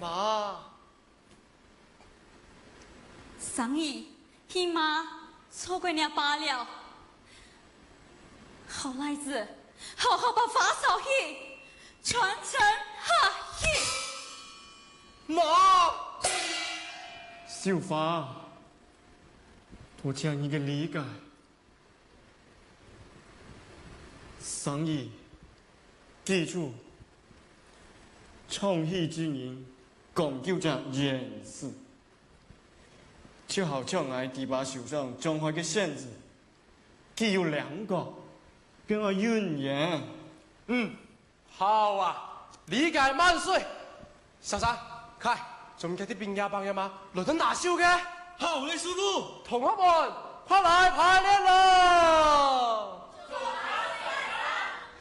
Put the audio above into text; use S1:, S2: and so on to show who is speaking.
S1: 妈，
S2: 生意姨妈错怪你罢了。好孩子，好好把发烧戏传承下去。
S1: 妈，
S3: 小花，多这样一个理解，生意记住，创意之人讲究着严事，就好像我第把手上装开嘅扇子，既有两个，便要运言。
S1: 好啊，理解萬歲。小三，快，仲有啲邊家幫嘅嘛？來等拿燒嘅。
S4: 好嘞，師傅。
S1: 同學們，快來排練啦！